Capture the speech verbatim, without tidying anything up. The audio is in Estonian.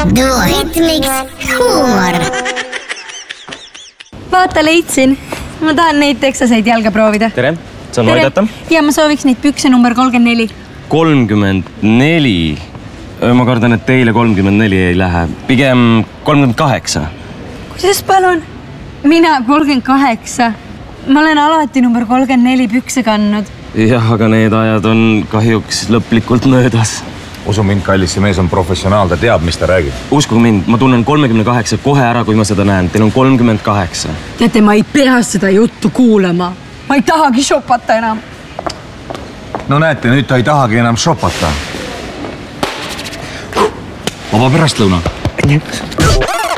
Duoritmiks huumor. Vaata, leidsin. Ma tahan neid teksaseid jalga proovida. Tere, saan ma aidata? Ja ma sooviks neid pükse number kolmkümmend neli. kolmkümmend neli? Ma kardan, et teile kolmkümmend neli ei lähe. Pigem kolmkümmend kaheksa. Kuidas palun? Mina kolmkümmend kaheksa. Ma olen alati number kolmkümmend neli pükse kandnud. Jah, aga need ajad on kahjuks lõplikult möödas. Usu mind, kallis, see mees on professionaal, ta teab, mis ta räägib. Uskuge mind, ma tunnen kolmekümne kaheksa kohe ära, kui ma seda näen. Teil on kolmkümmend kaheksa. Teate, ma ei pea seda juttu kuulama. Ma ei tahagi shopata enam. No näete, nüüd ta ei tahagi enam shopata. Vaba pärastlõuna.